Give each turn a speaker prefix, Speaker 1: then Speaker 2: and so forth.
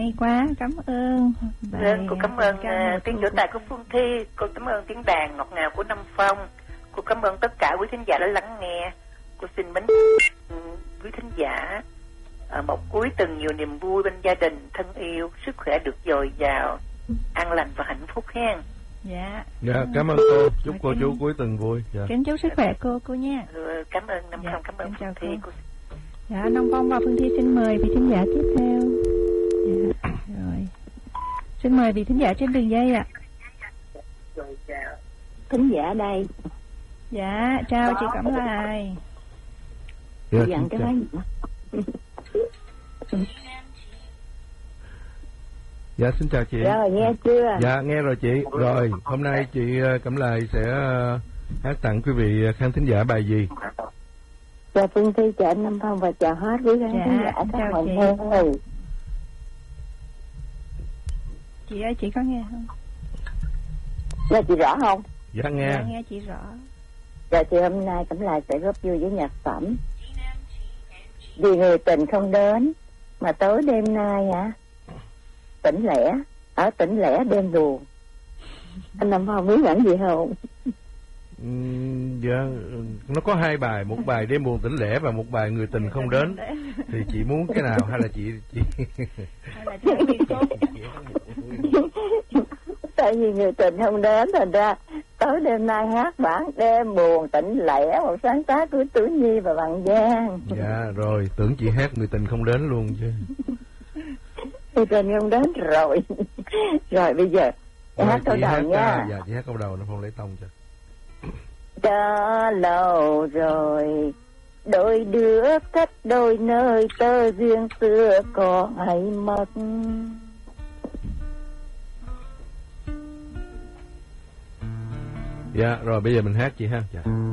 Speaker 1: hay quá, cảm ơn.
Speaker 2: Cô cảm ơn tiếng vỗ tay của Phương Thi, cô cảm ơn tiếng đàn ngọt ngào của Nam Phong, cô cảm ơn tất cả quý thính giả đã lắng nghe. Cô xin mến quý thính giả một cuối tuần nhiều niềm vui bên gia đình thân yêu, sức khỏe được dồi dào, an lành và hạnh phúc hen.
Speaker 1: Dạ.
Speaker 3: Dạ, cảm ơn cô, chúc cô chú cuối tuần vui. Dạ.
Speaker 1: Kính chúc sức khỏe cô nha.
Speaker 2: Cảm ơn Nam Phong, cảm ơn Phương Thi.
Speaker 1: Dạ, Nam Phong và Phương Thi xin mời vị thính giả tiếp theo. Dạ, rồi. Xin mời vị thính giả trên đường dây ạ.
Speaker 4: Thính giả đây.
Speaker 1: Dạ, chào chị Cẩm Lài.
Speaker 3: Dạ,
Speaker 4: dặn cái máy.
Speaker 3: Dạ, xin chào chị.
Speaker 4: Rồi, nghe chưa?
Speaker 3: Dạ, nghe rồi chị. Rồi, hôm nay chị Cẩm Lài sẽ hát tặng quý vị khán thính giả bài gì?
Speaker 4: Chào Phương Thi, chào anh Nam Phong và chào hết quý khán thính giả các bạn ơi.
Speaker 1: Chị ơi, chị có nghe không?
Speaker 4: Nghe chị rõ không?
Speaker 3: Dạ, nghe.
Speaker 1: Dạ, nghe chị rõ.
Speaker 4: Dạ, thì hôm nay Cẩm Lài sẽ góp vui với nhạc phẩm Vì Người Tình Không Đến. Mà tối đêm nay hả? Tỉnh lẻ, ở tỉnh lẻ đêm buồn. Anh Nam Phong biết làm gì không?
Speaker 3: Dạ, nó có hai bài, một bài Đêm Buồn Tỉnh Lẻ và một bài Người Tình Không Đến. Thì chị muốn cái nào hay là chị
Speaker 1: hay là chị
Speaker 4: Tại vì Người Tình Không Đến, thành ra tối đêm nay hát bản Đêm Buồn Tỉnh Lẻ, một sáng tác của Tử Nhi và Bằng Giang.
Speaker 3: Dạ, rồi, tưởng chị hát Người Tình Không Đến luôn chứ.
Speaker 4: Người Tình Không Đến rồi. Rồi bây giờ hát câu đầu nha.
Speaker 3: Dạ, chị hát câu đầu, nó không lấy tông cho.
Speaker 4: Đã lâu rồi đôi đứa cách đôi nơi, tơ duyên xưa có hay mất.
Speaker 3: Dạ, rồi bây giờ mình hát chị ha. Dạ.